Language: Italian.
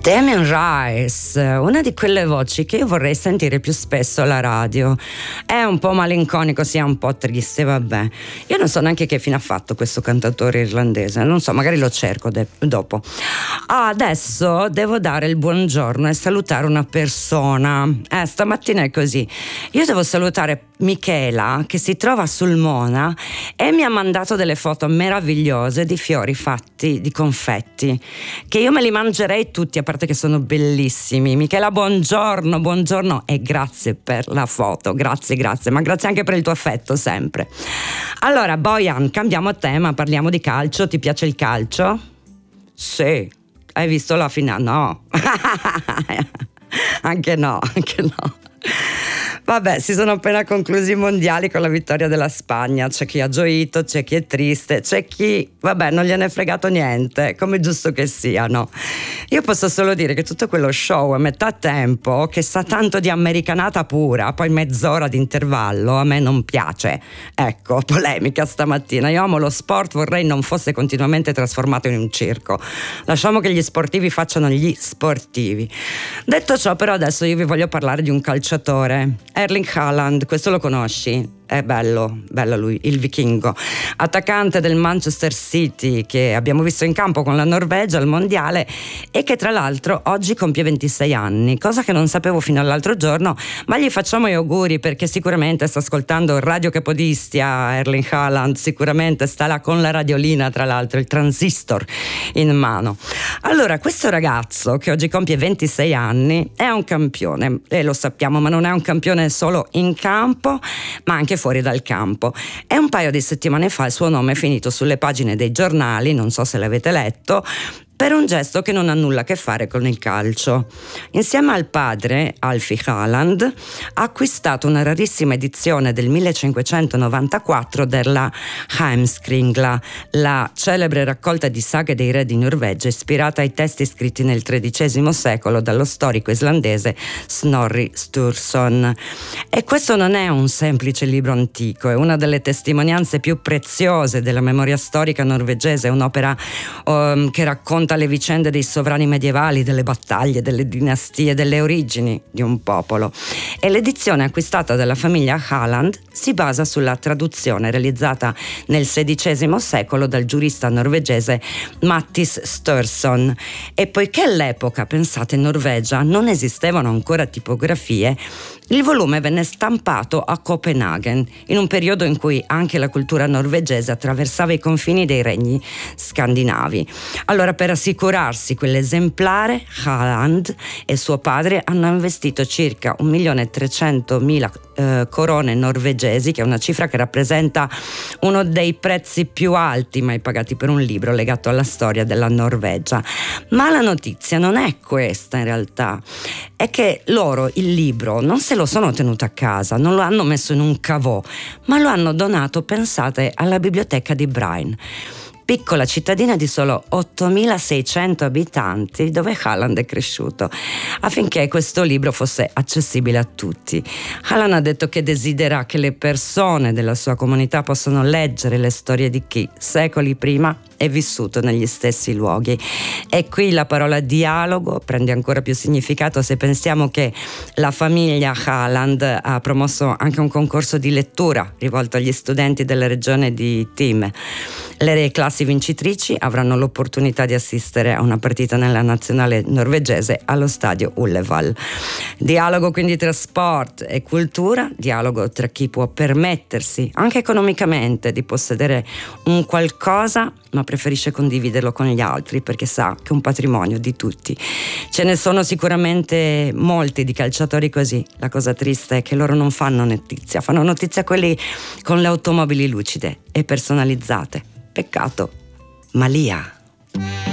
Damien Rice, una di quelle voci che io vorrei sentire più spesso alla radio. È un po' malinconico, sia un po' triste, vabbè. Io non so neanche che fine ha fatto questo cantautore irlandese, non so, magari lo cerco dopo. Adesso devo dare il buongiorno e salutare una persona. Stamattina è così. Io devo salutare Michela, che si trova a Sulmona e mi ha mandato delle foto meravigliose di fiori fatti di confetti, che io me li mangerei tutti, a parte che sono bellissimi. Michela, buongiorno e grazie per la foto, grazie, ma grazie anche per il tuo affetto sempre. Allora, Bojan, cambiamo tema, parliamo di calcio. Ti piace il calcio? Sì. Hai visto la finale? No. Anche no. Vabbè, si sono appena conclusi i mondiali con la vittoria della Spagna. C'è chi ha gioito, c'è chi è triste, c'è chi, vabbè, non gliene è fregato niente, come giusto che siano. Io posso solo dire che tutto quello show a metà tempo, che sa tanto di americanata pura, poi mezz'ora di intervallo, a me non piace. Ecco, polemica stamattina. Io amo lo sport, vorrei non fosse continuamente trasformato in un circo. Lasciamo che gli sportivi facciano gli sportivi. Detto ciò, però, adesso io vi voglio parlare di un calciatore, Erling Haaland. Questo lo conosci? È bello lui, il vichingo, attaccante del Manchester City, che abbiamo visto in campo con la Norvegia al mondiale e che tra l'altro oggi compie 26 anni, cosa che non sapevo fino all'altro giorno, ma gli facciamo gli auguri perché sicuramente sta ascoltando Radio Capodistia. Erling Haaland sicuramente sta là con la radiolina, tra l'altro il transistor in mano. Allora, questo ragazzo che oggi compie 26 anni è un campione, e lo sappiamo, ma non è un campione solo in campo, ma anche fuori dal campo. E un paio di settimane fa il suo nome è finito sulle pagine dei giornali, non so se l'avete letto, per un gesto che non ha nulla a che fare con il calcio. Insieme al padre, Alfie Haaland, ha acquistato una rarissima edizione del 1594 della Heimskringla, la celebre raccolta di saghe dei re di Norvegia ispirata ai testi scritti nel XIII secolo dallo storico islandese Snorri Sturluson. E questo non è un semplice libro antico, è una delle testimonianze più preziose della memoria storica norvegese, un'opera che racconta le vicende dei sovrani medievali, delle battaglie, delle dinastie, delle origini di un popolo. E l'edizione acquistata dalla famiglia Haaland si basa sulla traduzione realizzata nel XVI secolo dal giurista norvegese Mattis Sturluson. E poiché all'epoca, pensate, in Norvegia non esistevano ancora tipografie, il volume venne stampato a Copenaghen, in un periodo in cui anche la cultura norvegese attraversava i confini dei regni scandinavi. Allora, per assicurarsi quell'esemplare, Haaland e suo padre hanno investito circa 1.300.000 corone norvegesi, che è una cifra che rappresenta uno dei prezzi più alti mai pagati per un libro legato alla storia della Norvegia. Ma la notizia non è questa in realtà, è che loro il libro non se lo sono tenuto a casa, non lo hanno messo in un caveau, ma lo hanno donato, pensate, alla biblioteca di Brain, piccola cittadina di solo 8.600 abitanti dove Haaland è cresciuto, affinché questo libro fosse accessibile a tutti. Haaland ha detto che desidera che le persone della sua comunità possano leggere le storie di chi secoli prima è vissuto negli stessi luoghi. E qui la parola dialogo prende ancora più significato se pensiamo che la famiglia Haaland ha promosso anche un concorso di lettura rivolto agli studenti della regione di Time. Le classi vincitrici avranno l'opportunità di assistere a una partita nella nazionale norvegese allo stadio Ullevål. Dialogo quindi tra sport e cultura, dialogo tra chi può permettersi anche economicamente di possedere un qualcosa ma preferisce condividerlo con gli altri perché sa che è un patrimonio di tutti. Ce ne sono sicuramente molti di calciatori così. La cosa triste è che loro non fanno notizia, fanno notizia quelli con le automobili lucide e personalizzate. Peccato. Malia.